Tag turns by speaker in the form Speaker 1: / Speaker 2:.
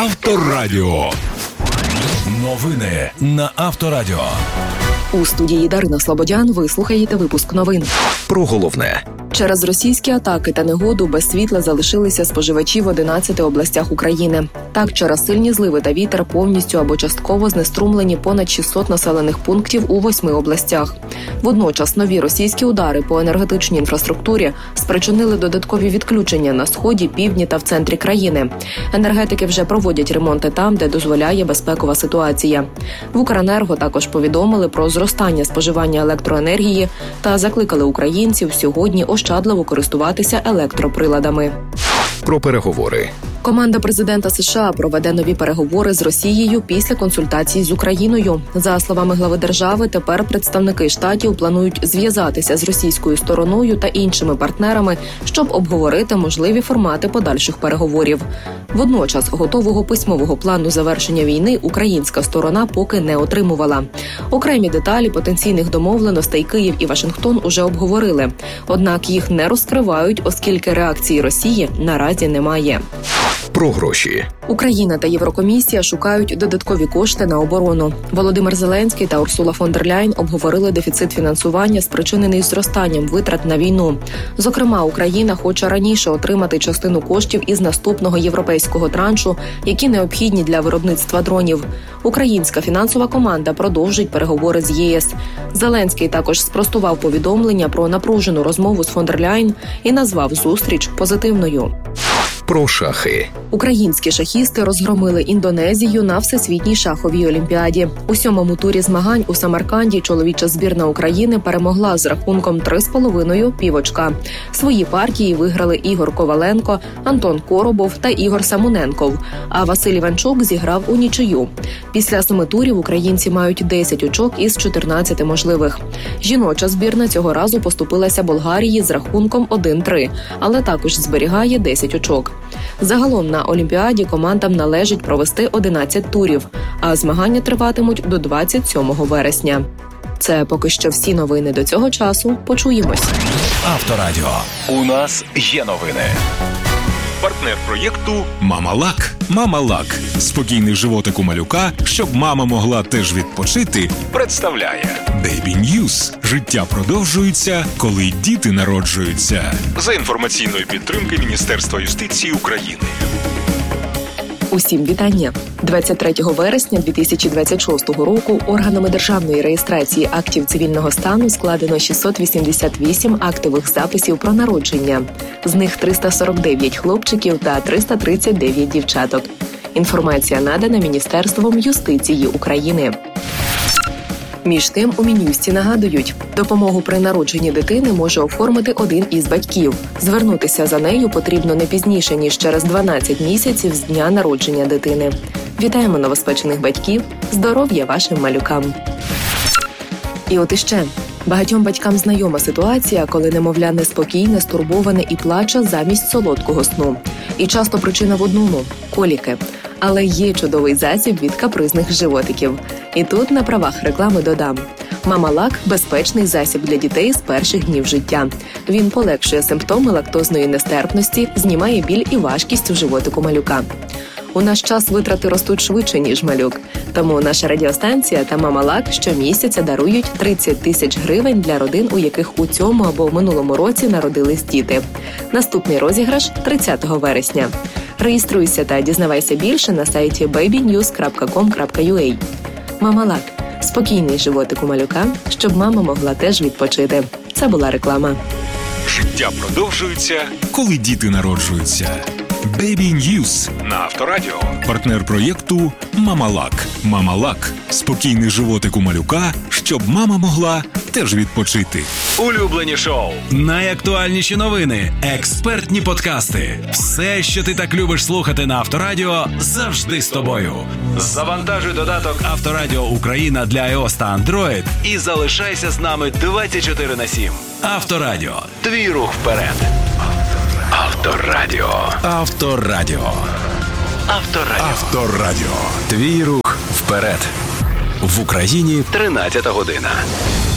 Speaker 1: Авторадіо. Новини на Авторадіо.
Speaker 2: У студії Дарина Слободян ви слухаєте випуск новин.
Speaker 1: Про головне.
Speaker 2: Через російські атаки та негоду без світла залишилися споживачі в 11 областях України. Так, через сильні зливи та вітер повністю або частково знеструмлені понад 600 населених пунктів у 8 областях. Водночас нові російські удари по енергетичній інфраструктурі спричинили додаткові відключення на сході, півдні та в центрі країни. Енергетики вже проводять ремонти там, де дозволяє безпекова ситуація. В Укренерго також повідомили про зростання споживання електроенергії та закликали українців сьогодні ощадливо користуватися електроприладами.
Speaker 1: Про переговори.
Speaker 2: Команда президента США проведе нові переговори з Росією після консультацій з Україною. За словами глави держави, тепер представники штатів планують зв'язатися з російською стороною та іншими партнерами, щоб обговорити можливі формати подальших переговорів. Водночас готового письмового плану завершення війни українська сторона поки не отримувала. Окремі деталі потенційних домовленостей Київ і Вашингтон уже обговорили. Однак їх не розкривають, оскільки реакції Росії наразі немає.
Speaker 1: Про гроші.
Speaker 2: Україна та Єврокомісія шукають додаткові кошти на оборону. Володимир Зеленський та Урсула фон дер Ляйн обговорили дефіцит фінансування, спричинений зростанням витрат на війну. Зокрема, Україна хоче раніше отримати частину коштів із наступного європейського траншу, які необхідні для виробництва дронів. Українська фінансова команда продовжить переговори з ЄС. Зеленський також спростував повідомлення про напружену розмову з фон дер Ляйн і назвав зустріч позитивною.
Speaker 1: Про шахи.
Speaker 2: Українські шахісти розгромили Індонезію на Всесвітній шаховій олімпіаді. У 7-му турі змагань у Самарканді чоловіча збірна України перемогла з рахунком 3,5 півочка. Свої партії виграли Ігор Коваленко, Антон Коробов та Ігор Самуненков, а Василь Іванчук зіграв у нічию. Після 7 турів українці мають 10 очок із 14 можливих. Жіноча збірна цього разу поступилася Болгарії з рахунком 1-3, але також зберігає 10 очок. Загалом на Олімпіаді командам належить провести 11 турів, а змагання триватимуть до 27 вересня. Це поки що всі новини до цього часу. Почуємось.
Speaker 1: Авторадіо. У нас є новини. Партнер проєкту «Мама-Лак». «Мама-Лак» – спокійний животик у малюка, щоб мама могла теж відпочити, представляє Baby News. Життя продовжується, коли діти народжуються. За інформаційної підтримки Міністерства юстиції України.
Speaker 2: Усім вітання! 23 вересня 2026 року органами державної реєстрації актів цивільного стану складено 688 актових записів про народження. З них 349 хлопчиків та 339 дівчаток. Інформація надана Міністерством юстиції України. Між тим, у Мін'юсті нагадують, допомогу при народженні дитини може оформити один із батьків. Звернутися за нею потрібно не пізніше, ніж через 12 місяців з дня народження дитини. Вітаємо новоспечених батьків, здоров'я вашим малюкам. І от іще. Багатьом батькам знайома ситуація, коли немовля неспокійне, стурбоване і плаче замість солодкого сну. І часто причина в одному – коліки. Але є чудовий засіб від капризних животиків. І тут на правах реклами додам. «Мама-Лак» – безпечний засіб для дітей з перших днів життя. Він полегшує симптоми лактозної нестерпності, знімає біль і важкість у животику малюка. У наш час витрати ростуть швидше, ніж малюк. Тому наша радіостанція та «Мама-Лак» щомісяця дарують 30 тисяч гривень для родин, у яких у цьому або в минулому році народились діти. Наступний розіграш – 30 вересня. Реєструйся та дізнавайся більше на сайті babynews.com.ua. «Мама-Лак» – спокійний животик у малюка, щоб мама могла теж відпочити. Це була реклама.
Speaker 1: Життя продовжується, коли діти народжуються. Baby News на Авторадіо. Партнер проєкту «Мама-Лак». «Мама-Лак» – спокійний животик у малюка, щоб мама могла теж відпочити.
Speaker 3: Улюблені шоу, найактуальніші новини, експертні подкасти. Все, що ти так любиш слухати на Авторадіо, завжди з тобою. Завантажуй додаток Авторадіо Україна для iOS та Android і залишайся з нами 24/7. Авторадіо. Твій рух вперед. Авторадіо. Авторадіо. Авторадіо.
Speaker 1: Авторадіо.
Speaker 3: Твій рух вперед. В Україні 13 година.